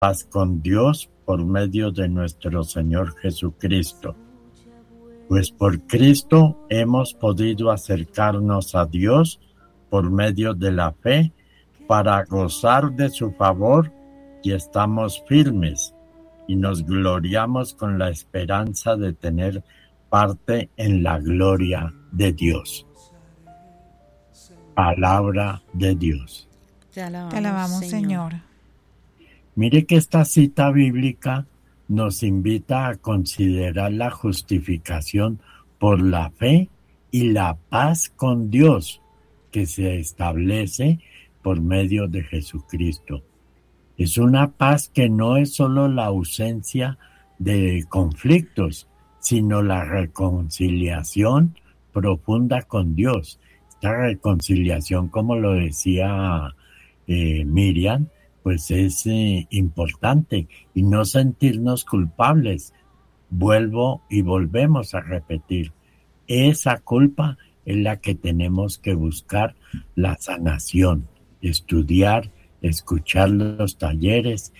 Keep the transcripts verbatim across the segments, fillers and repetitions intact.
paz con Dios por medio de nuestro Señor Jesucristo. Pues por Cristo hemos podido acercarnos a Dios por medio de la fe para gozar de su favor y estamos firmes y nos gloriamos con la esperanza de tener parte en la gloria de Dios. Palabra de Dios. Te alabamos, Te alabamos, Señor. Señor. Mire que esta cita bíblica nos invita a considerar la justificación por la fe y la paz con Dios que se establece por medio de Jesucristo. Es una paz que no es solo la ausencia de conflictos, sino la reconciliación profunda con Dios. Esta reconciliación, como lo decía eh, Miriam, pues es eh, importante y no sentirnos culpables. Vuelvo y volvemos a repetir, esa culpa es la que tenemos que buscar la sanación, estudiar, escuchar los talleres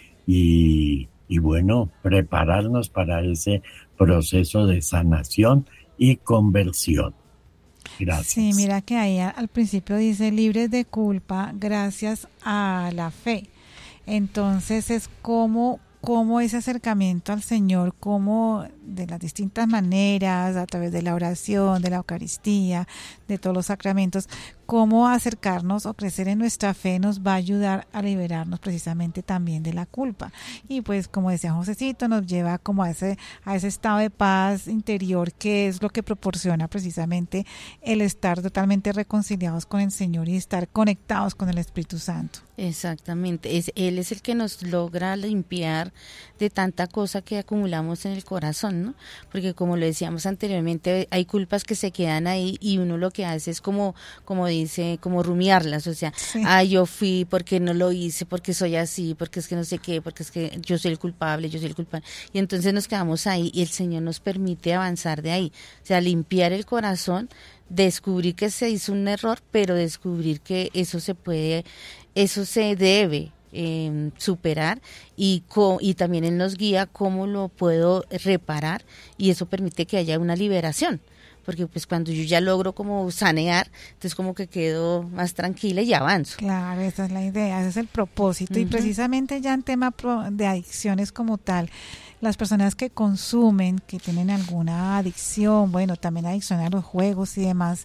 y, y bueno, prepararnos para ese proceso de sanación y conversión. Gracias. Sí, mira que ahí al principio dice libres de culpa gracias a la fe. Entonces es como, como ese acercamiento al Señor, como de las distintas maneras, a través de la oración, de la Eucaristía, de todos los sacramentos, cómo acercarnos o crecer en nuestra fe nos va a ayudar a liberarnos precisamente también de la culpa. Y pues como decía Josecito, nos lleva como a ese, a ese estado de paz interior que es lo que proporciona precisamente el estar totalmente reconciliados con el Señor y estar conectados con el Espíritu Santo. Exactamente, es, Él es el que nos logra limpiar de tanta cosa que acumulamos en el corazón, ¿no? Porque como lo decíamos anteriormente, hay culpas que se quedan ahí y uno lo que hace es como, como dice, como rumiarlas, o sea, sí. ah, yo fui porque no lo hice, porque soy así, porque es que no sé qué, porque es que yo soy el culpable, yo soy el culpable, y entonces nos quedamos ahí y el Señor nos permite avanzar de ahí, o sea, limpiar el corazón, descubrir que se hizo un error, pero descubrir que eso se puede, eso se debe Eh, superar y, co- y también Él nos guía cómo lo puedo reparar y eso permite que haya una liberación, porque pues cuando yo ya logro como sanear, entonces como que quedo más tranquila y avanzo. Claro, esa es la idea, ese es el propósito. Uh-huh. Y precisamente ya en tema de adicciones como tal, las personas que consumen, que tienen alguna adicción, bueno, también adicción a los juegos y demás,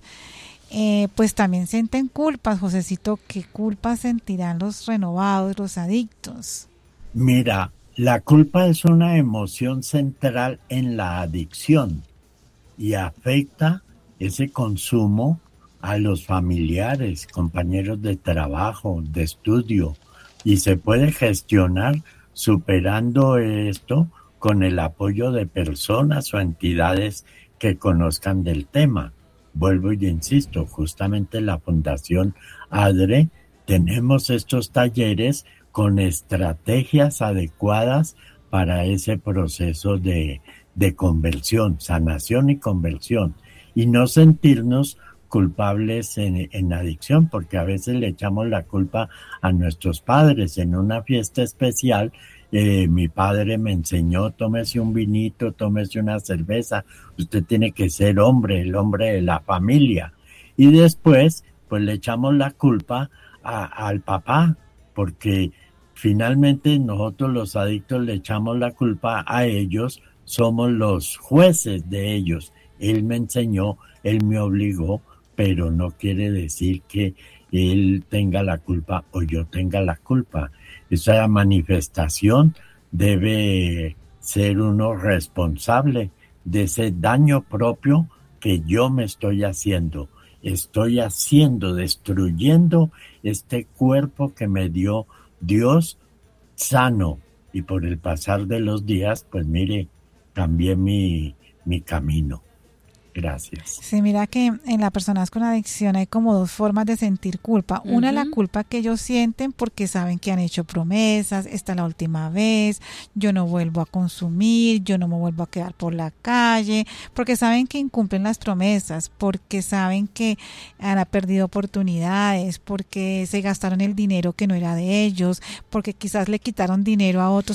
Eh, pues también sienten culpas, Josecito. ¿Qué culpas sentirán los renovados, los adictos? Mira, la culpa es una emoción central en la adicción y afecta ese consumo a los familiares, compañeros de trabajo, de estudio, y se puede gestionar superando esto con el apoyo de personas o entidades que conozcan del tema. Vuelvo y insisto, justamente la Fundación ADRE tenemos estos talleres con estrategias adecuadas para ese proceso de, de conversión, sanación y conversión, y no sentirnos culpables en, en adicción, porque a veces le echamos la culpa a nuestros padres. En una fiesta especial, eh, mi padre me enseñó, tómese un vinito, tómese una cerveza, usted tiene que ser hombre, el hombre de la familia. Y después, pues le echamos la culpa a, al papá, porque finalmente nosotros los adictos le echamos la culpa a ellos, somos los jueces de ellos. Él me enseñó, él me obligó, pero no quiere decir que él tenga la culpa o yo tenga la culpa. Esa manifestación debe ser uno responsable de ese daño propio que yo me estoy haciendo. Estoy haciendo, destruyendo este cuerpo que me dio Dios sano. Y por el pasar de los días, pues mire, cambié mi, mi camino. Gracias. Sí, mira que en las personas con adicción hay como dos formas de sentir culpa. Una, uh-huh. la culpa que ellos sienten porque saben que han hecho promesas, esta es la última vez, yo no vuelvo a consumir, yo no me vuelvo a quedar por la calle, porque saben que incumplen las promesas, porque saben que han perdido oportunidades, porque se gastaron el dinero que no era de ellos, porque quizás le quitaron dinero a otros